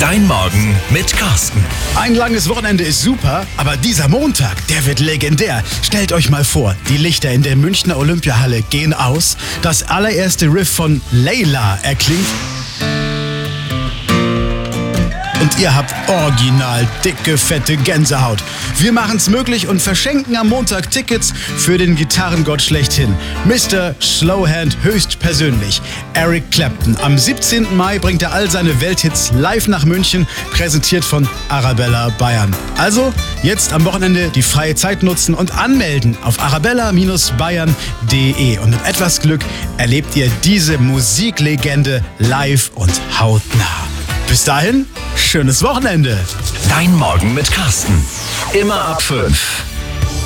Dein Morgen mit Carsten. Ein langes Wochenende ist super, aber dieser Montag, der wird legendär. Stellt euch mal vor, die Lichter in der Münchner Olympiahalle gehen aus, das allererste Riff von Layla erklingt und ihr habt original dicke, fette Gänsehaut. Wir machen's möglich und verschenken am Montag Tickets für den Gitarrengott schlechthin, Mr. Slowhand höchstpersönlich, Eric Clapton. Am 17. Mai bringt er all seine Welthits live nach München, präsentiert von Arabella Bayern. Also jetzt am Wochenende die freie Zeit nutzen und anmelden auf arabella-bayern.de. Und mit etwas Glück erlebt ihr diese Musiklegende live und hautnah. Bis dahin, schönes Wochenende. Dein Morgen mit Carsten. Immer ab 5.